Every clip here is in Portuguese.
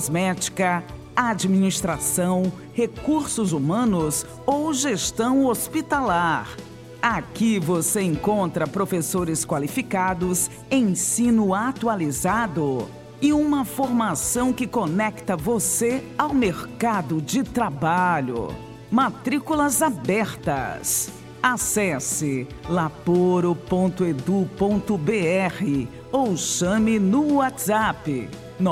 cosmética, administração, recursos humanos ou gestão hospitalar. Aqui você encontra professores qualificados, ensino atualizado e uma formação que conecta você ao mercado de trabalho. Matrículas abertas. Acesse laporo.edu.br ou chame no WhatsApp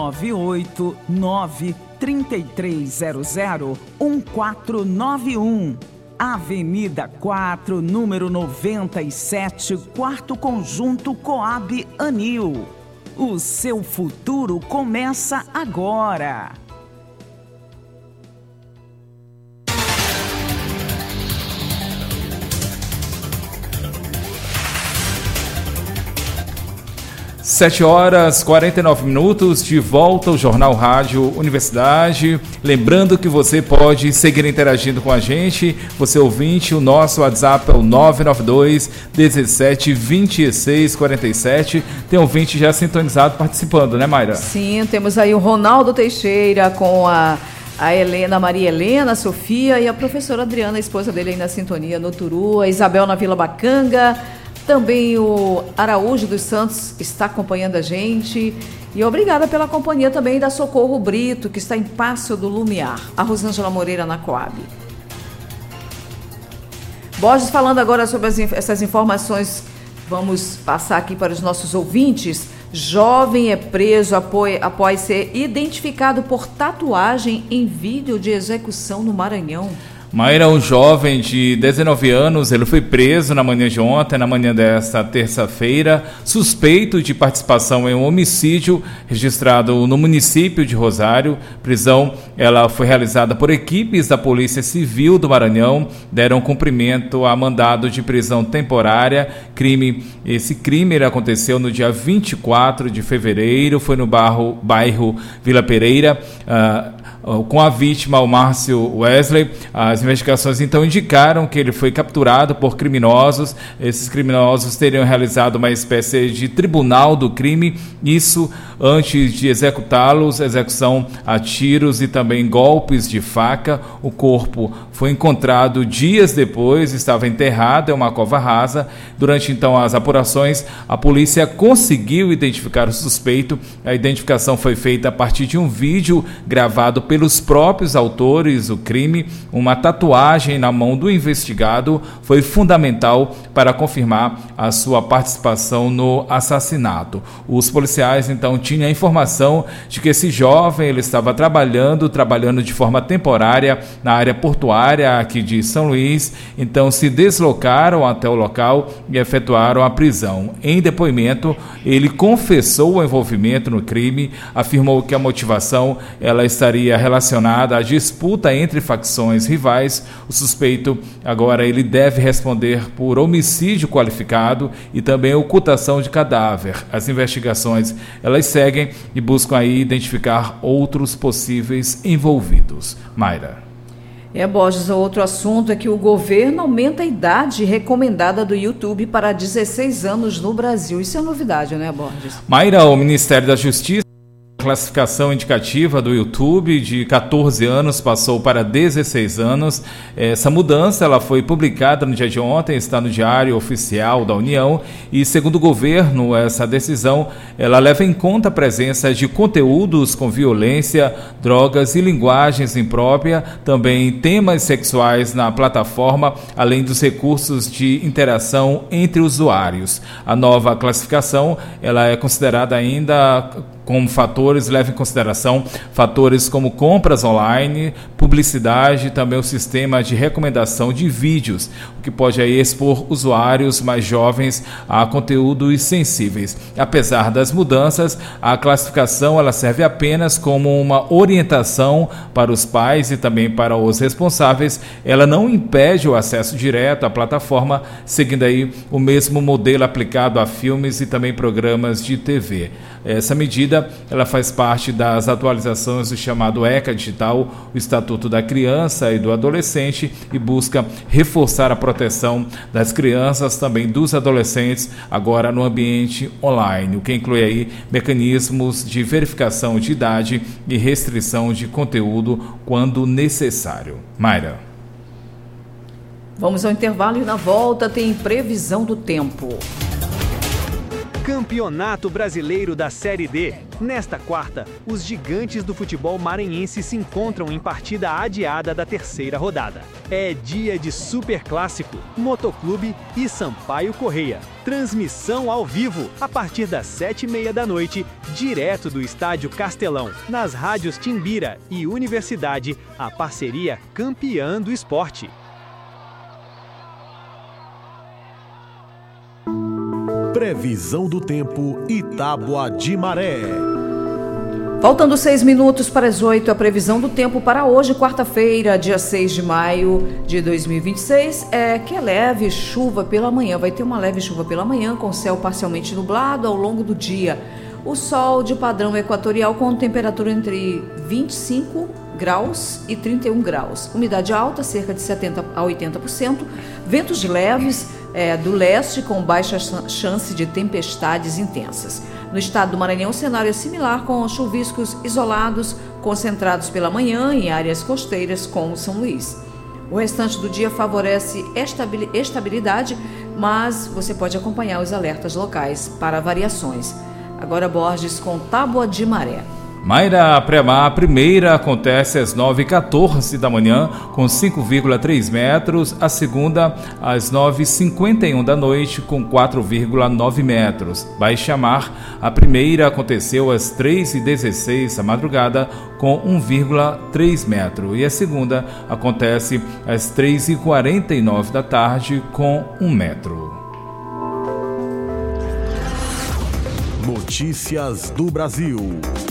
989-3300-1491. Avenida 4, número 97, Quarto Conjunto Coab Anil. O seu futuro começa agora. Sete horas 49 minutos, de volta ao Jornal Rádio Universidade. Lembrando que você pode seguir interagindo com a gente, você ouvinte, o nosso WhatsApp é o 992 17 26 47. Tem ouvinte já sintonizado participando, né, Mayra? Sim, temos aí o Ronaldo Teixeira com a Helena, Maria Helena, a Sofia e a professora Adriana, a esposa dele aí na sintonia no Turu, a Isabel na Vila Bacanga. Também o Araújo dos Santos está acompanhando a gente. E obrigada pela companhia também da Socorro Brito, que está em Passo do Lumiar. A Rosângela Moreira na Coab. Borges, falando agora sobre essas informações, vamos passar aqui para os nossos ouvintes. Jovem é preso após ser identificado por tatuagem em vídeo de execução no Maranhão. Mayra, um jovem de 19 anos, ele foi preso na manhã de ontem, na manhã desta terça-feira, suspeito de participação em um homicídio registrado no município de Rosário. Prisão, ela foi realizada por equipes da Polícia Civil do Maranhão, deram cumprimento a mandado de prisão temporária. Esse crime ele aconteceu no dia 24 de fevereiro, foi no bairro Vila Pereira, com a vítima, o Márcio Wesley. As investigações então indicaram que ele foi capturado por criminosos. Esses criminosos teriam realizado uma espécie de tribunal do crime, isso antes de executá-los, execução a tiros e também golpes de faca. O corpo foi encontrado dias depois, estava enterrado em uma cova rasa. Durante então as apurações, a polícia conseguiu identificar o suspeito. A identificação foi feita a partir de um vídeo gravado pelos próprios autores do crime. Uma tatuagem na mão do investigado foi fundamental para confirmar a sua participação no assassinato. Os policiais então tinham a informação de que esse jovem ele estava trabalhando de forma temporária na área portuária aqui de São Luís. Então se deslocaram até o local e efetuaram a prisão. Em depoimento, ele confessou o envolvimento no crime, afirmou que a motivação ela estaria relacionada à disputa entre facções rivais. O suspeito agora ele deve responder por homicídio qualificado e também ocultação de cadáver. As investigações elas seguem e buscam aí identificar outros possíveis envolvidos. Mayra. Borges, outro assunto é que o governo aumenta a idade recomendada do YouTube para 16 anos no Brasil. Isso é novidade, né, Borges? Mayra, o Ministério da Justiça, a classificação indicativa do YouTube de 14 anos passou para 16 anos. Essa mudança ela foi publicada no dia de ontem, está no Diário Oficial da União e, segundo o governo, essa decisão ela leva em conta a presença de conteúdos com violência, drogas e linguagens imprópria, também temas sexuais na plataforma, além dos recursos de interação entre usuários. A nova classificação ela é considerada ainda como leva em consideração fatores como compras online, publicidade e também o sistema de recomendação de vídeos, o que pode aí expor usuários mais jovens a conteúdos sensíveis. Apesar das mudanças, a classificação ela serve apenas como uma orientação para os pais e também para os responsáveis. Ela não impede o acesso direto à plataforma, seguindo aí o mesmo modelo aplicado a filmes e também programas de TV. Essa medida medida ela faz parte das atualizações do chamado ECA Digital, o Estatuto da Criança e do Adolescente, e busca reforçar a proteção das crianças, também dos adolescentes, agora no ambiente online, o que inclui aí mecanismos de verificação de idade e restrição de conteúdo quando necessário. Mayra. Vamos ao intervalo e na volta tem previsão do tempo. Campeonato Brasileiro da Série D. Nesta quarta, os gigantes do futebol maranhense se encontram em partida adiada da terceira rodada. É dia de Superclássico, Motoclube e Sampaio Correia. Transmissão ao vivo, a partir das 7h30 da noite, direto do Estádio Castelão, nas rádios Timbira e Universidade, a parceria campeã do esporte. Previsão do tempo e Tábua de Maré. Faltando 6 minutos para as 8, a previsão do tempo para hoje, quarta-feira, dia 6 de maio de 2026, é que é leve chuva pela manhã. Vai ter uma leve chuva pela manhã, com céu parcialmente nublado ao longo do dia. O sol de padrão equatorial com temperatura entre 25 graus e 31 graus. Umidade alta, cerca de 70% a 80%. Ventos leves do leste com baixa chance de tempestades intensas. No estado do Maranhão, o cenário é similar, com chuviscos isolados concentrados pela manhã em áreas costeiras como São Luís. O restante do dia favorece estabilidade, mas você pode acompanhar os alertas locais para variações. Agora Borges com Tábua de Maré. Mayra, a pré-mar primeira acontece às 9h14 da manhã, com 5,3 metros. A segunda, às 9h51 da noite, com 4,9 metros. Baixa-mar, a primeira aconteceu às 3h16 da madrugada, com 1,3 metro. E a segunda acontece às 3h49 da tarde, com 1 metro. Notícias do Brasil.